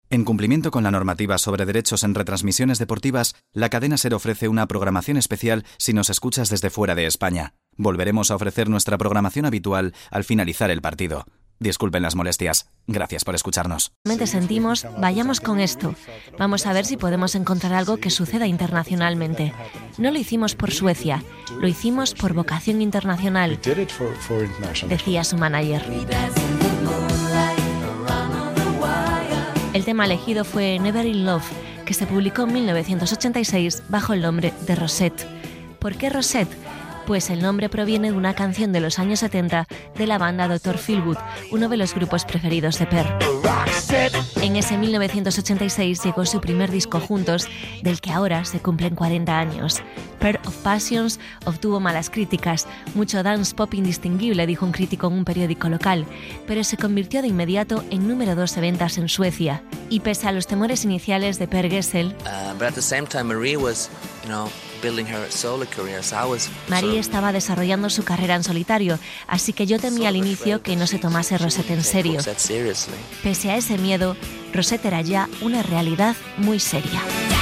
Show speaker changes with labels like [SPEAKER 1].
[SPEAKER 1] En cumplimiento con la normativa sobre derechos en retransmisiones deportivas, la cadena SER ofrece una programación especial si nos escuchas desde fuera de España. Volveremos a ofrecer nuestra programación habitual al finalizar el partido. Disculpen las molestias. Gracias por escucharnos.
[SPEAKER 2] Sentimos, vayamos con esto. Vamos a ver si podemos encontrar algo que suceda internacionalmente. No lo hicimos por Suecia, lo hicimos por vocación internacional, decía su manager. El tema elegido fue Never in Love, que se publicó en 1986 bajo el nombre de Rosette. ¿Por qué Rosette? Pues el nombre proviene de una canción de los años 70 de la banda Dr. Feelgood, uno de los grupos preferidos de Per. En ese 1986 llegó su primer disco juntos, del que ahora se cumplen 40 años. Pair of Passions obtuvo malas críticas, mucho dance pop indistinguible, dijo un crítico en un periódico local, pero se convirtió de inmediato en número 2 de ventas en Suecia. Y pese a los temores iniciales de Per Gessle, Marie estaba desarrollando su carrera en solitario, así que yo temía al inicio que no se tomase Rosette en serio. Pese a ese miedo, Rosette era ya una realidad muy seria.